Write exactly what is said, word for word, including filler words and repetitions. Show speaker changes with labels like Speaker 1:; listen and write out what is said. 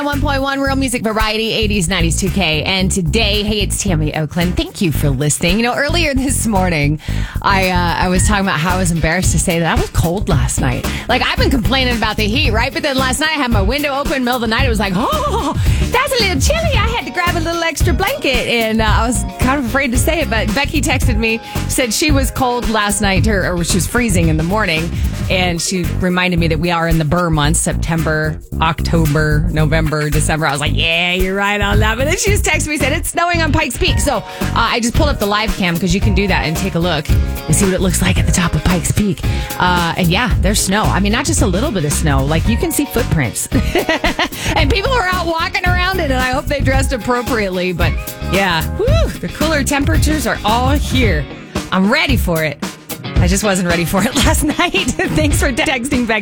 Speaker 1: one point one Real Music Variety, eighties, nineties, two K. And today, hey, it's Tammy Oakland. Thank you for listening. You know, earlier this morning, I uh, I was talking about how I was embarrassed to say that I was cold last night. Like, I've been complaining about the heat, right? But then last night I had my window open, middle of the night. It was like, oh, that's a little chilly. I had to grab a little extra blanket. And uh, I was kind of afraid to say it. But Becky texted me, said she was cold last night, or, or she was freezing in the morning. And she reminded me that we are in the Burr months, September, October, November, December. I was like, yeah, you're right on that. But then she just texted me, said it's snowing on Pikes Peak. So uh, I just pulled up the live cam because you can do that and take a look and see what it looks like at the top of Pikes Peak. Uh, and yeah, there's snow. I mean, not just a little bit of snow. Like, you can see footprints. And people are out walking around it, and I hope they dressed appropriately. But yeah, whew, the cooler temperatures are all here. I'm ready for it. I just wasn't ready for it last night. Thanks for texting back.